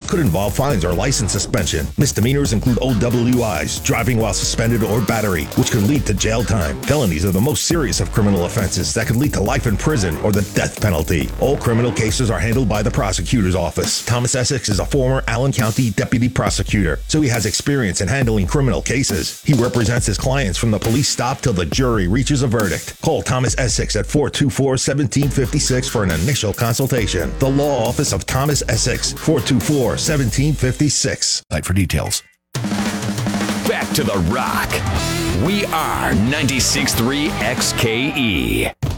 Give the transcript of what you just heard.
could involve fines or license suspension. Misdemeanors include OWIs, driving while suspended, or battery, which can lead to jail time. Felonies are the most serious of criminal offenses that can lead to life in prison or the death penalty. All criminal cases are handled by the prosecutor's office. Thomas Essex is a former Allen County deputy prosecutor, so he has experience in handling criminal cases. He represents his clients from the police stop till the jury reaches a verdict. Call Thomas Essex at 424-1756 for an initial consultation. The Law Office of Thomas Essex, 424-1756. Site for details. Back to the Rock. We are 96.3 XKE.